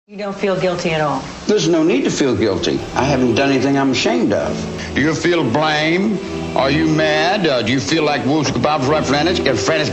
You don't feel guilty at all? There's no need to feel guilty. I haven't done anything I'm ashamed of. Do you feel blame? Are you mad? Do you feel like Wolf's Kebab's right friends? Get friends,